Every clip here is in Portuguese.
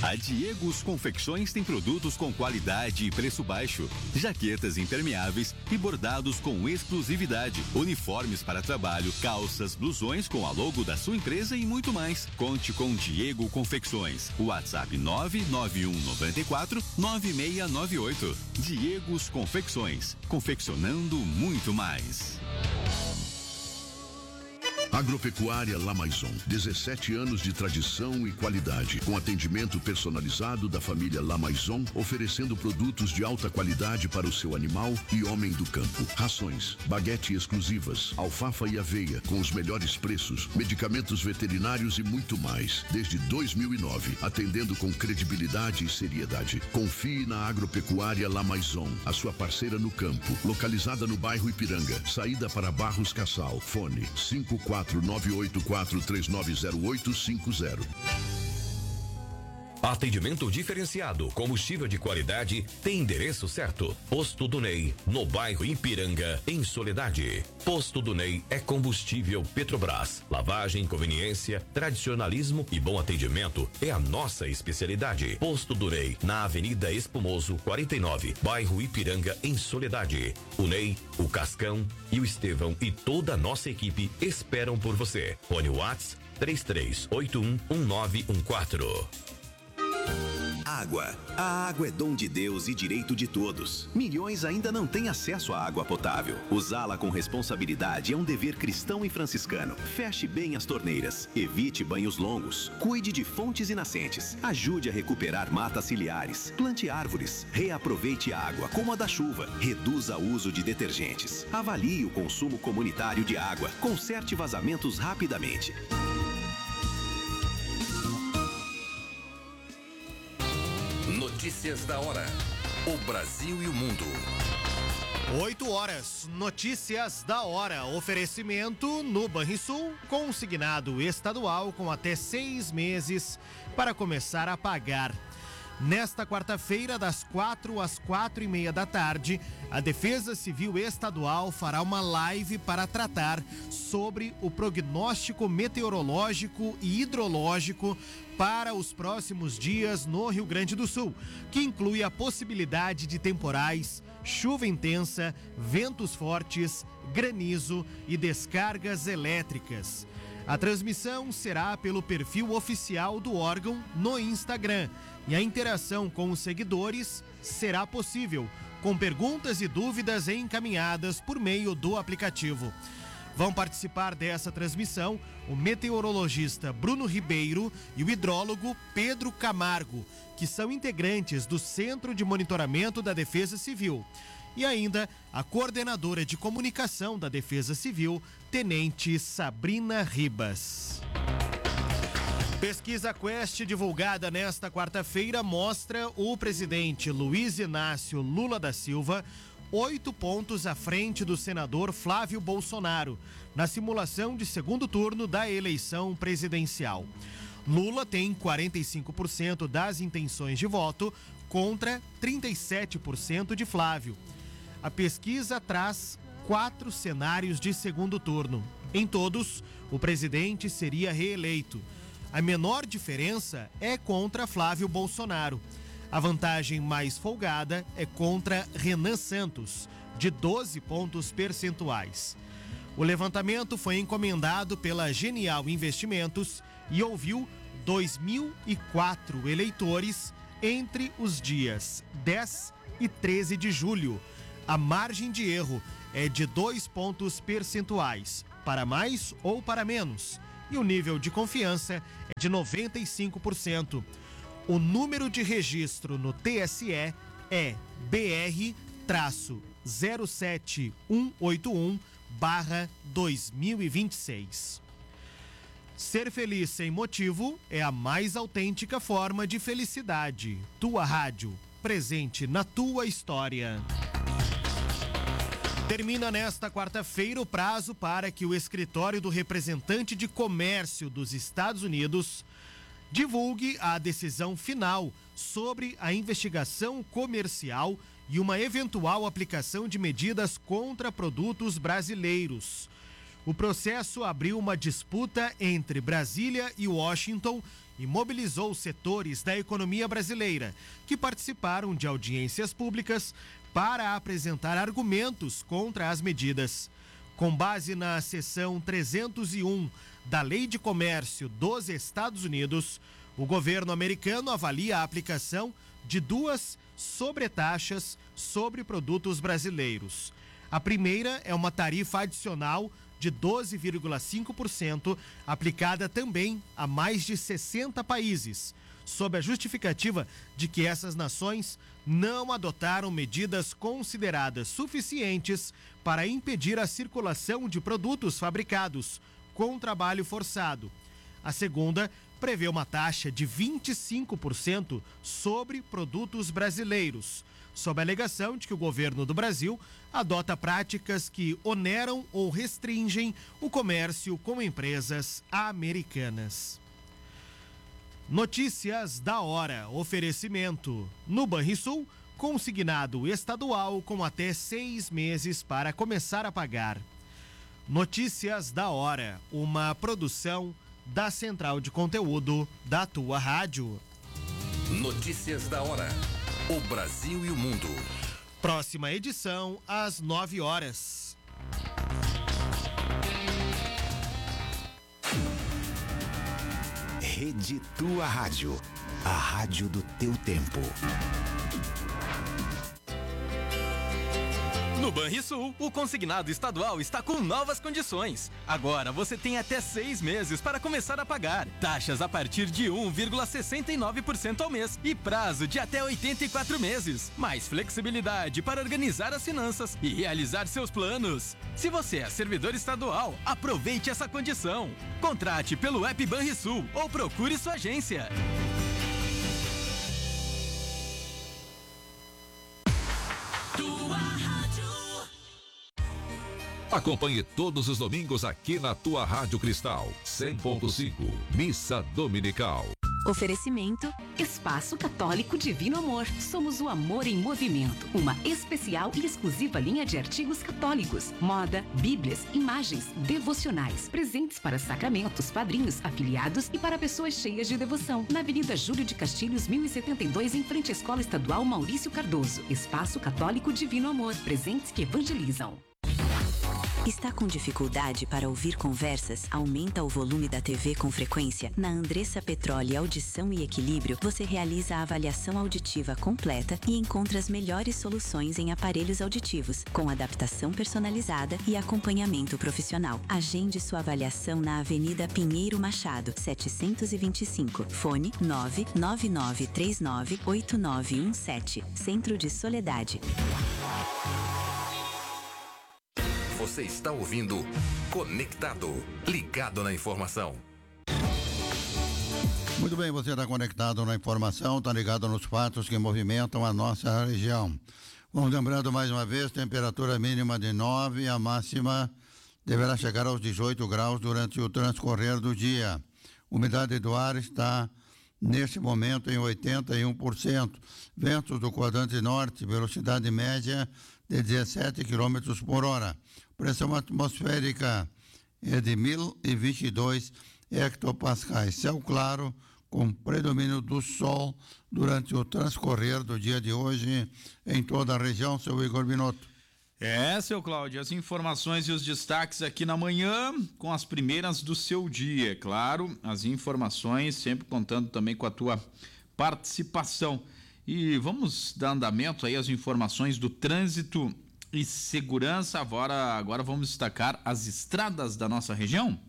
A Diegos Confecções tem produtos com qualidade e preço baixo, jaquetas impermeáveis e bordados com exclusividade, uniformes para trabalho, calças, blusões com a logo da sua empresa e muito mais. Conte com Diego Confecções. WhatsApp 991949698. Diegos Confecções, confeccionando muito mais. Agropecuária Lamaison, 17 anos de tradição e qualidade, com atendimento personalizado da família Lamaison, oferecendo produtos de alta qualidade para o seu animal e homem do campo. Rações, baguete exclusivas, alfafa e aveia, com os melhores preços, medicamentos veterinários e muito mais. Desde 2009, atendendo com credibilidade e seriedade. Confie na Agropecuária Lamaison, a sua parceira no campo, localizada no bairro Ipiranga, saída para Barros Cassal. Fone 54984390850. Atendimento diferenciado, combustível de qualidade, tem endereço certo. Posto do Ney, no bairro Ipiranga, em Soledade. Posto do Ney é combustível Petrobras. Lavagem, conveniência, tradicionalismo e bom atendimento é a nossa especialidade. Posto do Ney, na Avenida Espumoso, 49, bairro Ipiranga, em Soledade. O Ney, o Cascão e o Estevão e toda a nossa equipe esperam por você. Fone WhatsApp 33811914. Água. A água é dom de Deus e direito de todos. Milhões ainda não têm acesso à água potável. Usá-la com responsabilidade é um dever cristão e franciscano. Feche bem as torneiras. Evite banhos longos. Cuide de fontes e nascentes. Ajude a recuperar matas ciliares. Plante árvores. Reaproveite a água, como a da chuva. Reduza o uso de detergentes. Avalie o consumo comunitário de água. Conserte vazamentos rapidamente. Notícias da hora. O Brasil e o mundo. 8 horas, notícias da hora. Oferecimento no Banrisul, consignado estadual com até 6 meses para começar a pagar. Nesta quarta-feira, das 4 às 4:30 da tarde, a Defesa Civil Estadual fará uma live para tratar sobre o prognóstico meteorológico e hidrológico para os próximos dias no Rio Grande do Sul, que inclui a possibilidade de temporais, chuva intensa, ventos fortes, granizo e descargas elétricas. A transmissão será pelo perfil oficial do órgão no Instagram e a interação com os seguidores será possível, com perguntas e dúvidas encaminhadas por meio do aplicativo. Vão participar dessa transmissão o meteorologista Bruno Ribeiro e o hidrólogo Pedro Camargo, que são integrantes do Centro de Monitoramento da Defesa Civil. E ainda a coordenadora de comunicação da Defesa Civil, Tenente Sabrina Ribas. Pesquisa Quest divulgada nesta quarta-feira mostra o presidente Luiz Inácio Lula da Silva 8 pontos à frente do senador Flávio Bolsonaro, na simulação de segundo turno da eleição presidencial. Lula tem 45% das intenções de voto contra 37% de Flávio. A pesquisa traz 4 cenários de segundo turno. Em todos, o presidente seria reeleito. A menor diferença é contra Flávio Bolsonaro. A vantagem mais folgada é contra Renan Santos, de 12 pontos percentuais. O levantamento foi encomendado pela Genial Investimentos e ouviu 2.004 eleitores entre os dias 10 e 13 de julho. A margem de erro é de 2 pontos percentuais, para mais ou para menos, e o nível de confiança é de 95%. O número de registro no TSE é BR-07181/2026. Ser feliz sem motivo é a mais autêntica forma de felicidade. Tua Rádio, presente na tua história. Termina nesta quarta-feira o prazo para que o escritório do representante de comércio dos Estados Unidos divulgue a decisão final sobre a investigação comercial e uma eventual aplicação de medidas contra produtos brasileiros. O processo abriu uma disputa entre Brasília e Washington e mobilizou setores da economia brasileira, que participaram de audiências públicas para apresentar argumentos contra as medidas. Com base na seção 301 da Lei de Comércio dos Estados Unidos, o governo americano avalia a aplicação de duas sobretaxas sobre produtos brasileiros. A primeira é uma tarifa adicional de 12,5%, aplicada também a mais de 60 países, sob a justificativa de que essas nações não adotaram medidas consideradas suficientes para impedir a circulação de produtos fabricados com trabalho forçado. A segunda prevê uma taxa de 25% sobre produtos brasileiros, sob a alegação de que o governo do Brasil adota práticas que oneram ou restringem o comércio com empresas americanas. Notícias da hora. Oferecimento. No Banrisul, consignado estadual com até 6 meses para começar a pagar. Notícias da hora. Uma produção da Central de Conteúdo da tua rádio. Notícias da hora. O Brasil e o mundo. Próxima edição às 9 horas. Rede Tua Rádio. A rádio do teu tempo. No Banrisul, o consignado estadual está com novas condições. Agora você tem até 6 meses para começar a pagar. Taxas a partir de 1,69% ao mês e prazo de até 84 meses. Mais flexibilidade para organizar as finanças e realizar seus planos. Se você é servidor estadual, aproveite essa condição. Contrate pelo app Banrisul ou procure sua agência. Acompanhe todos os domingos aqui na tua Rádio Cristal 100.5, Missa Dominical. Oferecimento Espaço Católico Divino Amor. Somos o amor em movimento. Uma especial e exclusiva linha de artigos católicos. Moda, bíblias, imagens, devocionais. Presentes para sacramentos, padrinhos, afiliados e para pessoas cheias de devoção. Na Avenida Júlio de Castilhos, 1072, em frente à Escola Estadual Maurício Cardoso. Espaço Católico Divino Amor. Presentes que evangelizam. Está com dificuldade para ouvir conversas? Aumenta o volume da TV com frequência? Na Andressa Petroli Audição e Equilíbrio, você realiza a avaliação auditiva completa e encontra as melhores soluções em aparelhos auditivos, com adaptação personalizada e acompanhamento profissional. Agende sua avaliação na Avenida Pinheiro Machado, 725. Fone 999398917. Centro de Soledade. Você está ouvindo Conectado, ligado na informação. Muito bem, você está conectado na informação, está ligado nos fatos que movimentam a nossa região. Vamos lembrando mais uma vez, temperatura mínima de 9, a máxima deverá chegar aos 18 graus durante o transcorrer do dia. Umidade do ar está, neste momento, em 81%. Ventos do quadrante norte, velocidade média de 17 km por hora. Pressão atmosférica é de 1022 hectopascais. Céu claro, com predomínio do sol durante o transcorrer do dia de hoje em toda a região, seu Igor Binotto. Seu Cláudio, as informações e os destaques aqui na manhã, com as primeiras do seu dia, claro, as informações, sempre contando também com a tua participação. E vamos dar andamento aí às informações do trânsito e segurança. Agora vamos destacar as estradas da nossa região.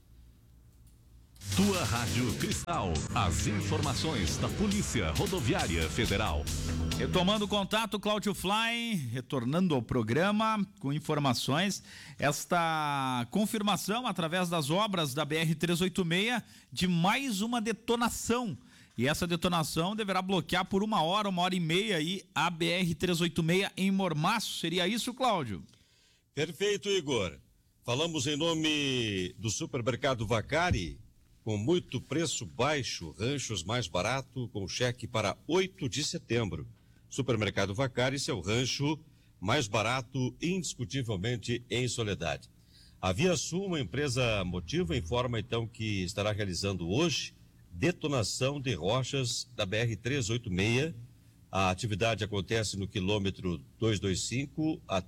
Tua Rádio Cristal, as informações da Polícia Rodoviária Federal. Retomando o contato, Cláudio Fly, retornando ao programa com informações. Esta confirmação através das obras da BR-386 de mais uma detonação. E essa detonação deverá bloquear por 1 hora, 1h30 aí a BR-386 em Mormaço. Seria isso, Cláudio? Perfeito, Igor. Falamos em nome do Supermercado Vacari, com muito preço baixo, ranchos mais barato, com cheque para 8 de setembro. Supermercado Vacari, seu rancho mais barato, indiscutivelmente em Soledade. A Via Sul, uma empresa Motiva, informa então que estará realizando hoje detonação de rochas da BR-386. A atividade acontece no quilômetro 225 a